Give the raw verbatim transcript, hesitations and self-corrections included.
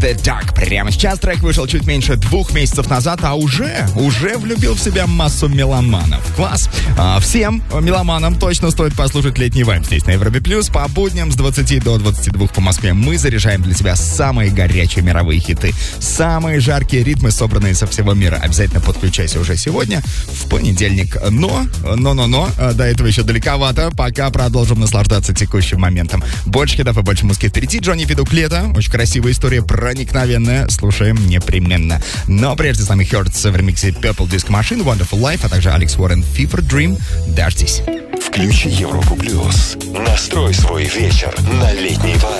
The Dark. Прямо сейчас трек вышел чуть меньше двух месяцев назад, а уже, уже влюбил в себя массу меломанов. Класс. А, всем меломанам точно стоит послушать летний вайб здесь на Европе Плюс. По будням с двадцати до двадцати двух по Москве мы заряжаем для тебя самые горячие мировые хиты, самые жаркие ритмы, собранные со всего мира. Обязательно подключайся уже сегодня, в понедельник. Но, но, но, но, до этого еще далековато. Пока продолжим наслаждаться текущим моментом. Больше хитов и больше музыки впереди. Джонни Федук, «Лето». Очень красивая история, проникновенная. Слушаем непременно. Но прежде с нами Hurts в ремиксе Purple Disco Machine, Wonderful Life, а также Алекс Уоррен, Fever Dream. Дождись. Включи Европу Плюс. Настрой свой вечер на летний вайб.